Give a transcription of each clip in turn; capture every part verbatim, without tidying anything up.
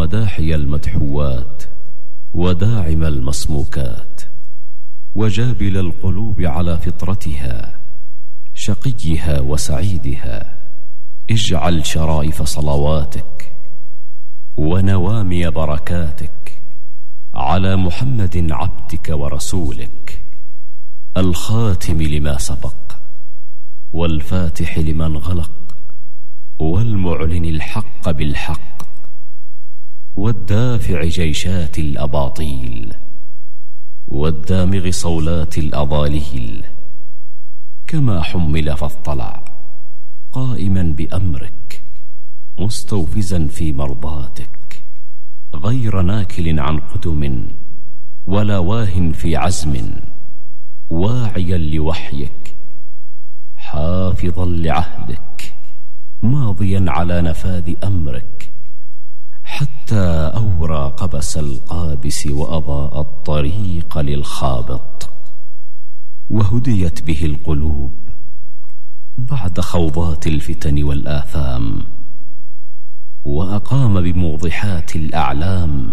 وداحي المدحوات وداعم المصموكات وجابل القلوب على فطرتها شقيها وسعيدها. اجعل شرائف صلواتك ونوامي بركاتك على محمد عبدك ورسولك الخاتم لما سبق والفاتح لمن غلق والمعلن الحق بالحق والدافع جيشات الأباطيل والدامغ صولات الأضاليل. كما حمل فاطلع قائما بأمرك مستوفزا في مرضاتك غير ناكل عن قدم ولا واه في عزم واعيا لوحيك حافظا لعهدك ماضيا على نفاذ أمرك حتى أورى قبس القابس وأضاء الطريق للخابط وهديت به القلوب بعد خوضات الفتن والآثام وأقام بموضحات الأعلام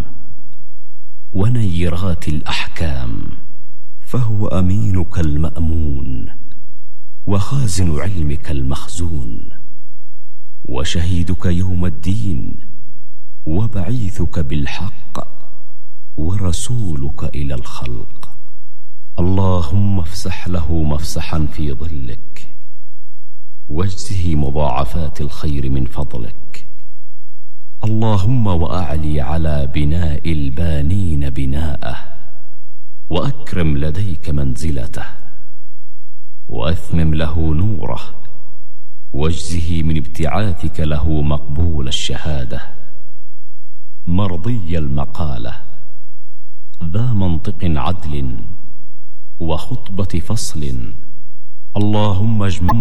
ونيرات الأحكام. فهو أمينك المأمون وخازن علمك المخزون وشهيدك يوم الدين وبعيثك بالحق ورسولك إلى الخلق. اللهم افسح له مفسحا في ظلك واجزه مضاعفات الخير من فضلك. اللهم وأعلي على بناء البانين بناءه وأكرم لديك منزلته وأثمم له نوره واجزه من ابتعاثك له مقبول الشهادة مرضي المقالة ذا منطق عدل وخطبة فصل. اللهم اجمع